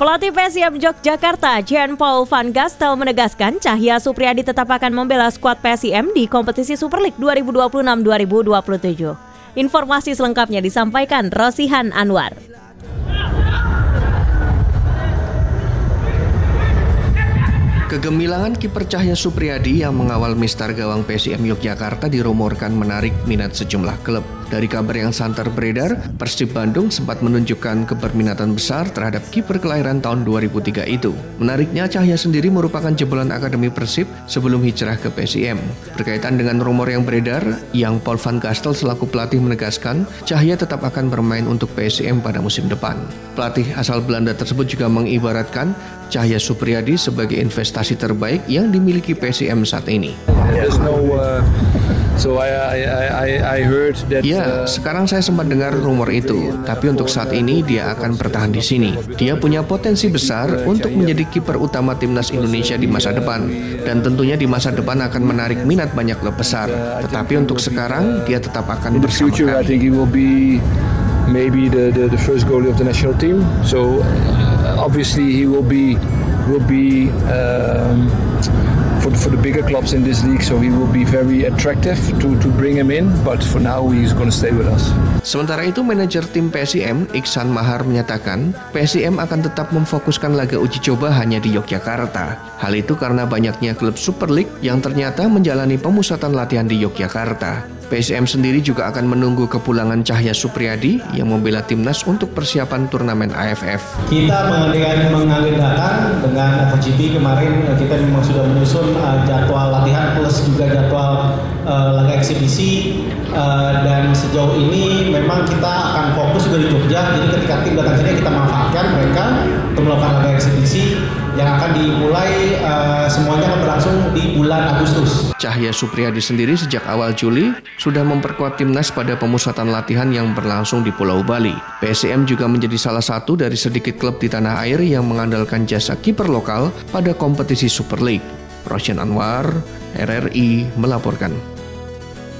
Pelatih PSIM Yogyakarta, Jean Paul van Gastel menegaskan Cahya Supriyadi tetap akan membela skuad PSIM di kompetisi Super League 2026-2027. Informasi selengkapnya disampaikan Rosihan Anwar. Kegemilangan kiper Cahya Supriyadi yang mengawal mistar gawang PSIM Yogyakarta dirumorkan menarik minat sejumlah klub. Dari kabar yang santer beredar, Persib Bandung sempat menunjukkan keberminatan besar terhadap kiper kelahiran tahun 2003 itu. Menariknya, Cahya sendiri merupakan jebolan Akademi Persib sebelum hijrah ke PSIM. Berkaitan dengan rumor yang beredar, yang Paul van Gastel selaku pelatih menegaskan Cahya tetap akan bermain untuk PSIM pada musim depan. Pelatih asal Belanda tersebut juga mengibaratkan Cahya Supriyadi sebagai investasi terbaik yang dimiliki PSIM saat ini. Ya, sekarang saya sempat dengar rumor itu, tapi untuk saat ini dia akan bertahan di sini. Dia punya potensi besar untuk menjadi kiper utama timnas Indonesia di masa depan, dan tentunya di masa depan akan menarik minat banyak klub besar. Tetapi untuk sekarang dia tetap akan bersama kami. Maybe the first goalie of the national team. So obviously he will be for the bigger clubs in this league. So he will be very attractive to bring him in. But for now he's going to stay with us. Sementara itu, manajer tim PSIM Iksan Mahar menyatakan PSIM akan tetap memfokuskan laga uji coba hanya di Yogyakarta. Hal itu karena banyaknya klub Super League yang ternyata menjalani pemusatan latihan di Yogyakarta. PSIM sendiri juga akan menunggu kepulangan Cahya Supriyadi yang membela timnas untuk persiapan turnamen AFF. Kita mengagendakan dengan FGP kemarin kita memang sudah menyusun jadwal latihan plus juga jadwal laga eksibisi, dan sejauh ini memang kita akan fokus juga di Jogja. Jadi ketika tim datang sini kita manfaatkan mereka untuk melakukan laga eksibisi yang akan dimulai semuanya akan berlangsung di bulan Agustus. Cahya Supriyadi sendiri sejak awal Juli sudah memperkuat timnas pada pemusatan latihan yang berlangsung di Pulau Bali. PSIM juga menjadi salah satu dari sedikit klub di tanah air yang mengandalkan jasa kiper lokal pada kompetisi Super League. Rosihan Anwar, RRI melaporkan.